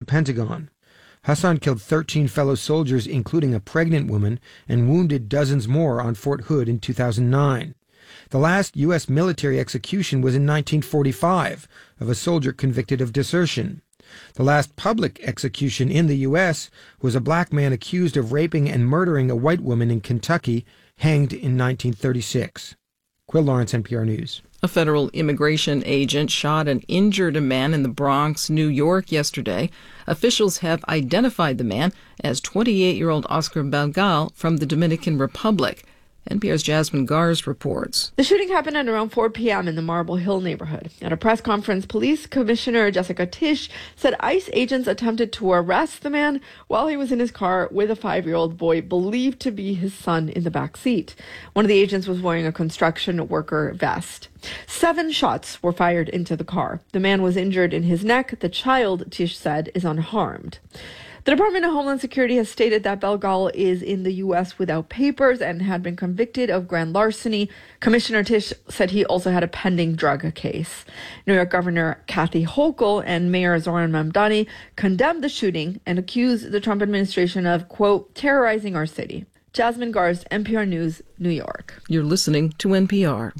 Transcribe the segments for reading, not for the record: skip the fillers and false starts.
Pentagon. Hassan killed 13 fellow soldiers, including a pregnant woman, and wounded dozens more on Fort Hood in 2009. The last U.S. military execution was in 1945 of a soldier convicted of desertion. The last public execution in the U.S. was a black man accused of raping and murdering a white woman in Kentucky, hanged in 1936. Quill Lawrence, NPR News. A federal immigration agent shot and injured a man in the Bronx, New York yesterday. Officials have identified the man as 28-year-old Oscar Belgal from the Dominican Republic. NPR's Jasmine Gars reports. The shooting happened at around 4 p.m. in the Marble Hill neighborhood. At a press conference, Police Commissioner Jessica Tisch said ICE agents attempted to arrest the man while he was in his car with a 5-year-old boy believed to be his son in the back seat. One of the agents was wearing a construction worker vest. 7 shots were fired into the car. The man was injured in his neck. The child, Tisch said, is unharmed. The Department of Homeland Security has stated that Belgal is in the U.S. without papers and had been convicted of grand larceny. Commissioner Tisch said he also had a pending drug case. New York Governor Kathy Hochul and Mayor Zohran Mamdani condemned the shooting and accused the Trump administration of, quote, terrorizing our city. Jasmine Gars, NPR News, New York. You're listening to NPR.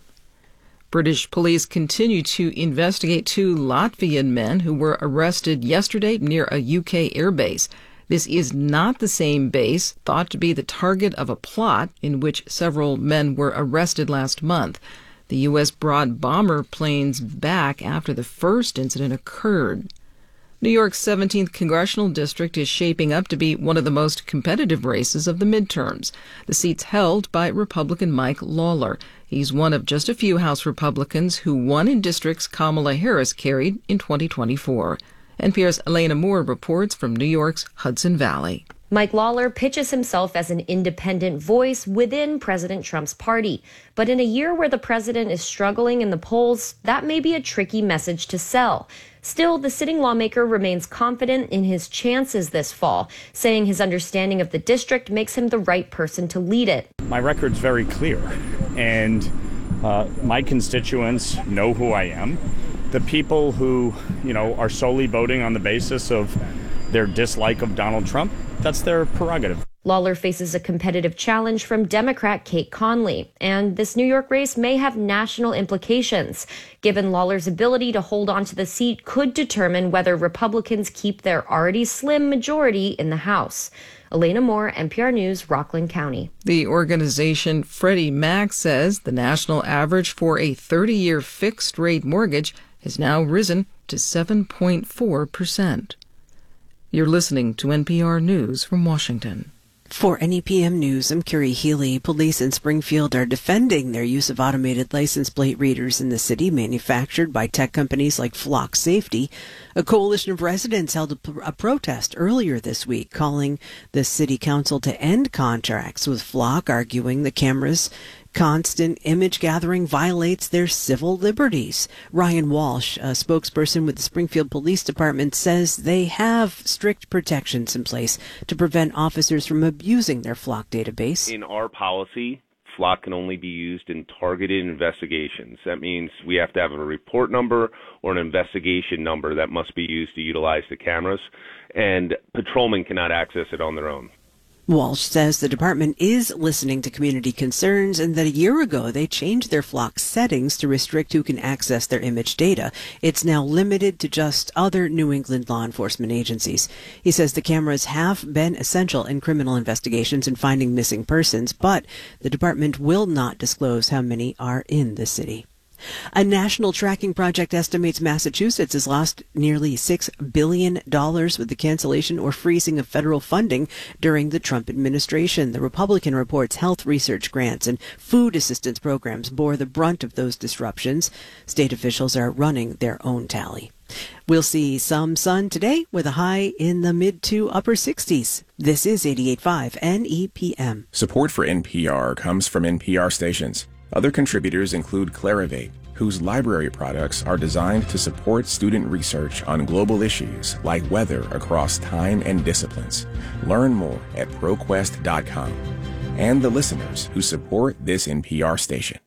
British police continue to investigate 2 Latvian men who were arrested yesterday near a UK airbase. This is not the same base thought to be the target of a plot in which several men were arrested last month. The U.S. brought bomber planes back after the first incident occurred. New York's 17th congressional district is shaping up to be one of the most competitive races of the midterms. The seat's held by Republican Mike Lawler. He's one of just a few House Republicans who won in districts Kamala Harris carried in 2024. NPR's Elena Moore reports from New York's Hudson Valley. Mike Lawler pitches himself as an independent voice within President Trump's party. But in a year where the president is struggling in the polls, that may be a tricky message to sell. Still, the sitting lawmaker remains confident in his chances this fall, saying his understanding of the district makes him the right person to lead it. My record's very clear, and my constituents know who I am. The people who, are solely voting on the basis of their dislike of Donald Trump, that's their prerogative. Lawler faces a competitive challenge from Democrat Kate Conley, and this New York race may have national implications. Given Lawler's ability to hold on to the seat could determine whether Republicans keep their already slim majority in the House. Elena Moore, NPR News, Rockland County. The organization Freddie Mac says the national average for a 30-year fixed-rate mortgage has now risen to 7.4%. You're listening to NPR News from Washington. For NEPM News, I'm Carrie Healy. Police in Springfield are defending their use of automated license plate readers in the city, manufactured by tech companies like Flock Safety. A coalition of residents held a protest earlier this week, calling the city council to end contracts with Flock, arguing the cameras' constant image gathering violates their civil liberties. Ryan Walsh, a spokesperson with the Springfield Police Department, says they have strict protections in place to prevent officers from abusing their Flock database. In our policy, Flock can only be used in targeted investigations. That means we have to have a report number or an investigation number that must be used to utilize the cameras, and patrolmen cannot access it on their own. Walsh says the department is listening to community concerns and that a year ago they changed their Flock settings to restrict who can access their image data. It's now limited to just other New England law enforcement agencies. He says the cameras have been essential in criminal investigations and finding missing persons, but the department will not disclose how many are in the city. A national tracking project estimates Massachusetts has lost nearly $6 billion with the cancellation or freezing of federal funding during the Trump administration. The Republican reports health research grants and food assistance programs bore the brunt of those disruptions. State officials are running their own tally. We'll see some sun today with a high in the mid to upper 60s. This is 88.5 NEPM. Support for NPR comes from NPR stations. Other contributors include Clarivate, whose library products are designed to support student research on global issues like weather across time and disciplines. Learn more at ProQuest.com. And the listeners who support this NPR station.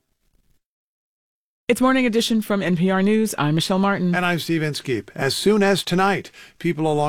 It's Morning Edition from NPR News. I'm Michelle Martin. And I'm Steve Inskeep. As soon as tonight, people along